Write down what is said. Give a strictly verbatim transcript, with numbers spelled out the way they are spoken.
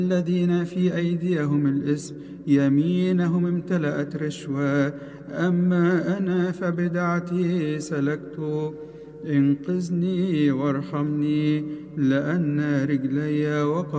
الذين في أيديهم الإثم يمينهم امتلأت رشوة، أما أنا فبدعتي سلكت. انقذني وارحمني، لأن رجلي وقفت